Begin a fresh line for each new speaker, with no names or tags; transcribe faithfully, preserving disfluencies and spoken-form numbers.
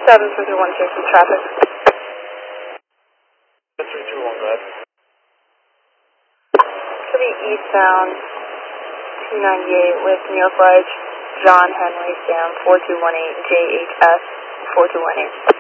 seven three two one chasing traffic.
three two one, go ahead.
Should be eastbound two ninety-eight with Neil Fudge, John Henry, Sam four two one eight, J H S four two one eight.